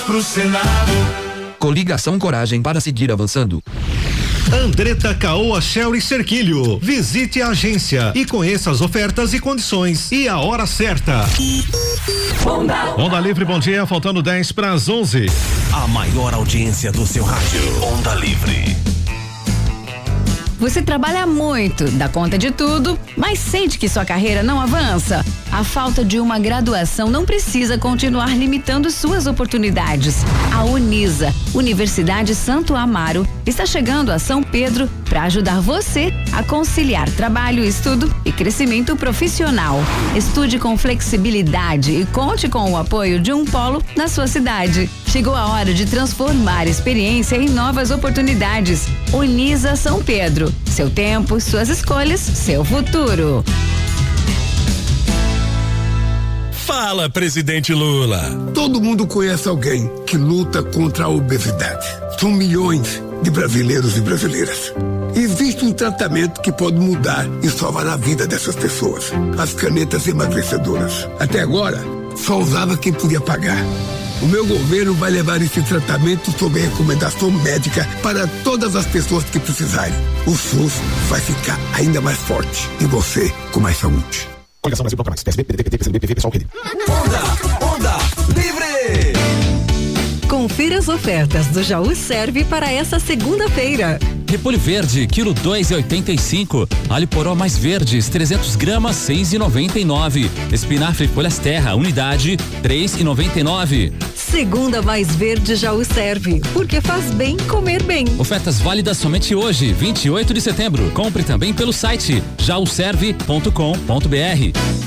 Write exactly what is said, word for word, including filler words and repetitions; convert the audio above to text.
Pro Senado. Coligação Coragem para seguir avançando. Andretta Caoa Sherry Cerquilho. Visite a agência e conheça as ofertas e condições e a hora certa. Onda. Onda Livre, bom dia, faltando dez para as onze. A maior audiência do seu rádio. Onda Livre. Você trabalha muito, dá conta de tudo, mas sente que sua carreira não avança? A falta de uma graduação não precisa continuar limitando suas oportunidades. A Unisa, Universidade Santo Amaro, está chegando a São Pedro para ajudar você a conciliar trabalho, estudo e crescimento profissional. Estude com flexibilidade e conte com o apoio de um polo na sua cidade. Chegou a hora de transformar experiência em novas oportunidades. Unisa São Pedro. Seu tempo, suas escolhas, seu futuro. Fala, presidente Lula. Todo mundo conhece alguém que luta contra a obesidade. São milhões de brasileiros e brasileiras. Existe um tratamento que pode mudar e salvar a vida dessas pessoas. As canetas emagrecedoras. Até agora, só usava quem podia pagar. O meu governo vai levar esse tratamento sob recomendação médica para todas as pessoas que precisarem. O SUS vai ficar ainda mais forte e você com mais saúde. Coligação Brasil Bloco Mais, P S B, P D T, P C B, P V, Pessoal, Rede. Onda, Onda Livre! Confira as ofertas do Jaú Serve para essa segunda-feira. Repolho verde, quilo dois e oitenta e cinco. Alho poró mais verdes, trezentos gramas, seis e noventa e nove. Espinafre folhas terra, unidade, três e noventa e nove. Segunda mais verde Jaú Serve, porque faz bem comer bem. Ofertas válidas somente hoje, vinte e oito de setembro. Compre também pelo site jauserve ponto com ponto br.